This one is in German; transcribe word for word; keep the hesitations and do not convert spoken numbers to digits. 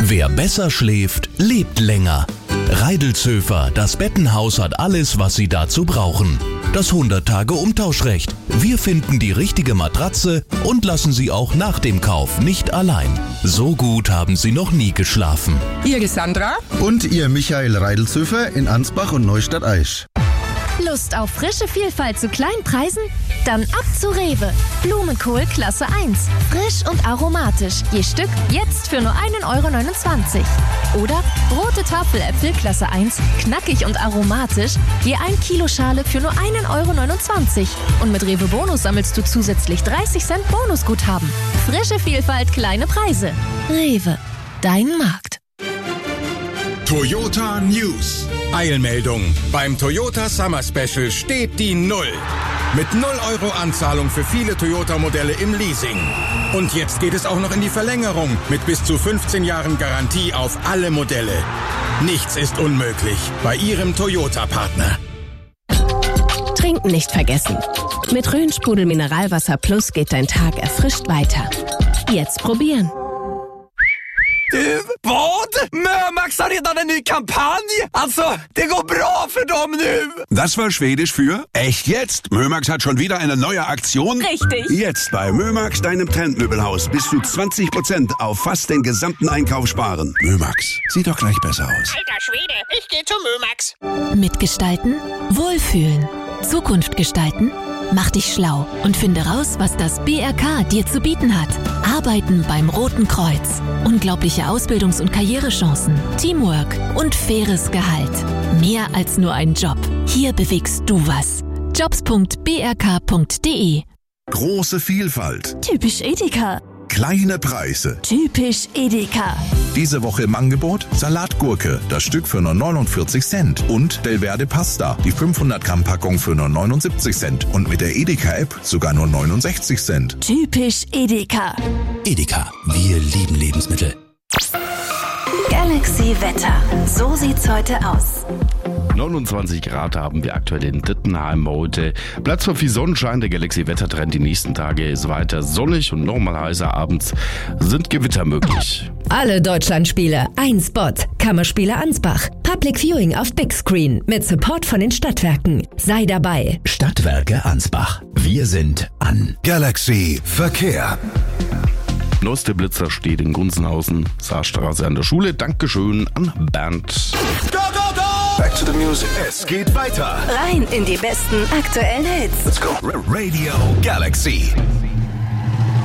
Wer besser schläft, lebt länger. Reidelzöfer, das Bettenhaus hat alles, was Sie dazu brauchen. Das hundert-Tage-Umtauschrecht. Wir finden die richtige Matratze und lassen Sie auch nach dem Kauf nicht allein. So gut haben Sie noch nie geschlafen. Ihre Sandra und Ihr Michael Reidelzöfer in Ansbach und Neustadt-Aisch. Lust auf frische Vielfalt zu kleinen Preisen? Dann ab zu Rewe. Blumenkohl Klasse eins. Frisch und aromatisch. Je Stück jetzt für nur ein Euro neunundzwanzig. Oder rote Tafeläpfel Klasse eins. Knackig und aromatisch. Je ein Kilo Schale für nur ein Euro neunundzwanzig. Und mit Rewe Bonus sammelst du zusätzlich dreißig Cent Bonusguthaben. Frische Vielfalt, kleine Preise. Rewe. Dein Markt. Toyota News. Eilmeldung. Beim Toyota Summer Special steht die Null. Mit null Euro Anzahlung für viele Toyota-Modelle im Leasing. Und jetzt geht es auch noch in die Verlängerung mit bis zu fünfzehn Jahren Garantie auf alle Modelle. Nichts ist unmöglich bei Ihrem Toyota-Partner. Trinken nicht vergessen. Mit Rhön-Sprudel Mineralwasser Plus geht dein Tag erfrischt weiter. Jetzt probieren. Du, vad? Mömax har redan en ny kampanj! Alltså, det går bra för dem nu! Das war Schwedisch für echt jetzt. Mömax hat schon wieder eine neue Aktion. Richtig. Jetzt bei Mömax, deinem Trendmöbelhaus, bis zu zwanzig Prozent auf fast den gesamten Einkauf sparen. Mömax, sieht doch gleich besser aus. Alter Schwede, ich geh zu Mömax. Mitgestalten, wohlfühlen, Zukunft gestalten. Mach dich schlau und finde raus, was das B R K dir zu bieten hat. Arbeiten beim Roten Kreuz. Unglaubliche Ausbildungs- und Karrierechancen, Teamwork und faires Gehalt. Mehr als nur ein Job. Hier bewegst du was. jobs punkt b r k punkt d e. Große Vielfalt. Typisch Edeka. Kleine Preise. Typisch Edeka. Diese Woche im Angebot Salatgurke, das Stück für nur neunundvierzig Cent. Und Delverde Pasta, die fünfhundert Gramm Packung für nur neunundsiebzig Cent. Und mit der Edeka-App sogar nur neunundsechzig Cent. Typisch Edeka. Edeka, wir lieben Lebensmittel. Galaxy Wetter. So sieht's heute aus. neunundzwanzig Grad haben wir aktuell in Dittenheim heute. Platz für viel Sonnenschein. Der Galaxy-Wettertrend die nächsten Tage ist weiter sonnig und nochmal heißer. Abends sind Gewitter möglich. Alle Deutschlandspiele, ein Spot. Kammerspiele Ansbach. Public Viewing auf Big Screen mit Support von den Stadtwerken. Sei dabei. Stadtwerke Ansbach. Wir sind an. Galaxy Verkehr. Neueste Blitzer steht in Gunzenhausen, Saarstraße an der Schule. Dankeschön an Bernd. Go, go, go! Back to the music. Es geht weiter. Rein in die besten aktuellen Hits. Let's go. Radio Galaxy.